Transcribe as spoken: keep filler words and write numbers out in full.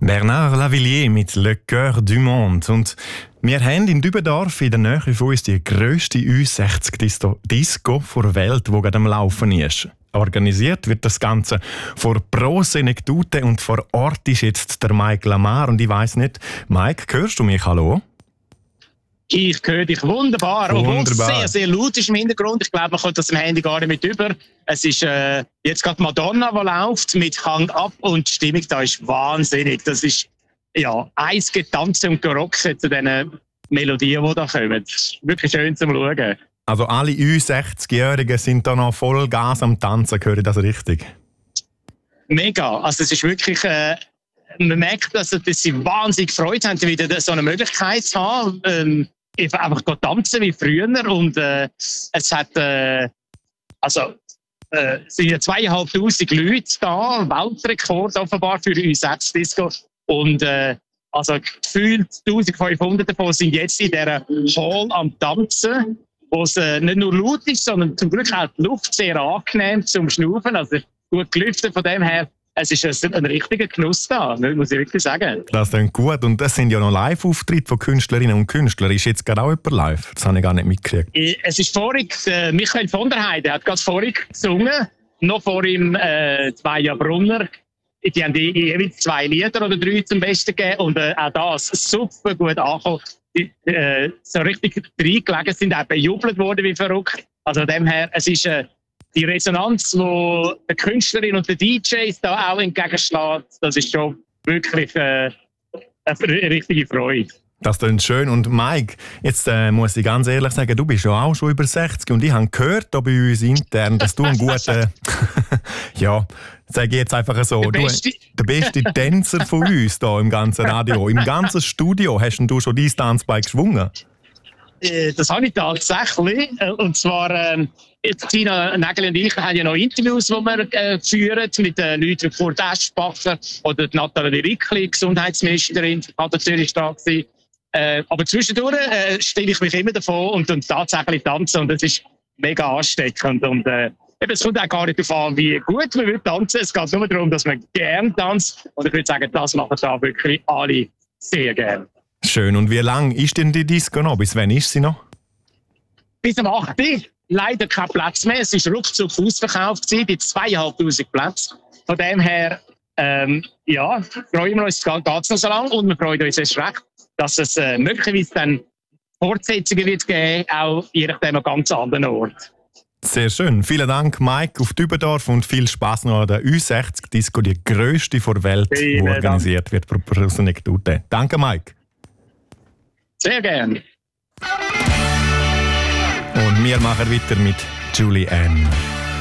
Bernard Lavilliers mit «Le Cœur du Monde». Und wir haben in Dübendorf in der Nähe von uns die grösste Ü sechzig Disco der Welt, die gerade am Laufen ist. Organisiert wird das Ganze vor Pro Senectute und vor Ort ist jetzt der Mike Lamar. Und ich weiss nicht, Mike, hörst du mich? Hallo? Ich höre dich wunderbar, wunderbar. Obwohl es sehr, sehr laut ist im Hintergrund. Ich glaube, man kommt das im Handy gar nicht mit über. Es ist äh, jetzt gerade Madonna, die läuft mit Hang Up und die Stimmung da ist wahnsinnig. Das ist ja eins getanzt und gerockt zu diesen Melodien, die da kommen. Das ist wirklich schön zum Schauen. Also alle Ü sechzig-Jährigen sind da noch voll Gas am Tanzen, höre ich das richtig? Mega. Also es ist wirklich... Äh, man merkt, dass, dass sie wahnsinnig Freude haben, wieder so eine Möglichkeit zu haben. Ähm, einfach tanzen wie früher. Und äh, es hat äh, also äh, es sind ja zweieinhalbtausend Leute da, Weltrekord offenbar für Ü sechzig Disco. Und äh, also gefühlt eintausendfünfhundert davon sind jetzt in dieser Hall am Tanzen, wo es äh, nicht nur laut ist, sondern zum Glück auch die Luft sehr angenehm zum Schnaufen. Also gut gelüftet, von dem her. Es ist ein, ein richtiger Genuss da, muss ich wirklich sagen. Das klingt gut. Und das sind ja noch Live-Auftritte von Künstlerinnen und Künstlern. Ist jetzt gerade auch jemand live? Das habe ich gar nicht mitgekriegt. Es ist vorig, äh, Michael von der Heide hat gerade vorig gesungen. Noch vor ihm äh, zwei Jahre Brunner. Die haben jeweils zwei Lieder oder drei zum Besten gegeben. Und äh, auch das super gut angekommen. Die, äh, so richtig reingelegen sind, auch bejubelt worden wie verrückt. Also von dem her, es ist... Äh, Die Resonanz, die der Künstlerin und der D Js da auch entgegenschlägt, das ist schon wirklich äh, eine richtige Freude. Das klingt schön. Und Mike, jetzt äh, muss ich ganz ehrlich sagen, du bist ja auch schon über sechzig und ich habe gehört da bei uns intern, dass du ein guter, ja, sage ich jetzt einfach so, der beste, du, der beste Tänzer von uns da im ganzen Radio, im ganzen Studio, hast du schon dein Tanzbein geschwungen? Das habe ich tatsächlich. Und zwar, ähm, Tina Nägel und ich haben ja noch Interviews, die wir äh, führen mit den äh, Leuten wie Kurt Eschbacher oder Nathalie Rickli, Gesundheitsministerin von der Zürich da gewesen. Äh, aber zwischendurch äh, stelle ich mich immer davon und, und tatsächlich tanzen und das ist mega ansteckend. Und äh, es kommt auch gar nicht darauf an, wie gut man will tanzen. Es geht nur darum, dass man gerne tanzt. Und ich würde sagen, das machen da wirklich alle sehr gerne. Schön. Und wie lange ist denn die Disco noch? Bis wann ist sie noch? Bis am achten Leider kein Platz mehr. Es war ruckzuck ausverkauft, die zweieinhalbtausend Plätze. Von dem her, ähm, ja, freuen wir uns, es geht noch so lange und wir freuen uns erst recht, dass es äh, möglicherweise dann Fortsetzungen wird geben, auch je nachdem an ganz anderen Ort. Sehr schön. Vielen Dank, Mike, auf Dübendorf und viel Spaß noch an der Ü sechzig Disco, die grösste der Welt, die organisiert wird von Pro Senectute. Danke, Mike. Sehr gerne. Und wir machen weiter mit Julie Ann.